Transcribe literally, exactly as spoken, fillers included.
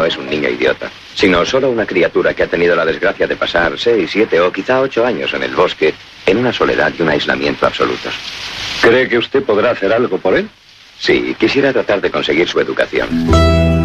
es un niño idiota, sino solo una criatura que ha tenido la desgracia de pasar seis, siete o quizá ocho años en el bosque, en una soledad y un aislamiento absolutos. ¿Cree que usted podrá hacer algo por él? Sí, quisiera tratar de conseguir su educación.